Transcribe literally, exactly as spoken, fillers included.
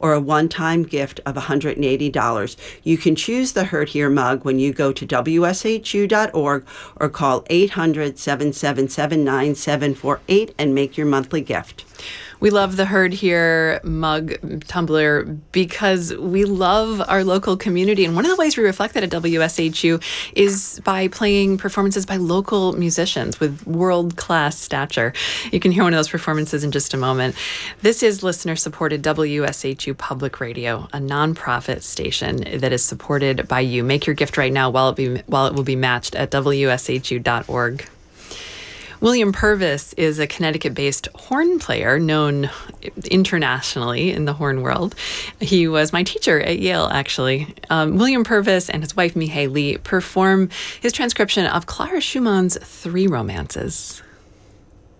or a one-time gift of one hundred eighty dollars. You can choose the Heard Here mug when you go to W S H U dot org or call eight hundred, seven seven seven, nine seven four eight and make your monthly gift. We love the Heard Here mug tumbler because we love our local community. And one of the ways we reflect that at W S H U is by playing performances by local musicians with world-class stature. You can hear one of those performances in just a moment. This is listener-supported W S H U Public Radio, a nonprofit station that is supported by you. Make your gift right now while it, be, while it will be matched at W S H U dot org. William Purvis is a Connecticut-based horn player known internationally in the horn world. He was my teacher at Yale, actually. Um, William Purvis and his wife, Mihai Lee, perform his transcription of Clara Schumann's Three Romances.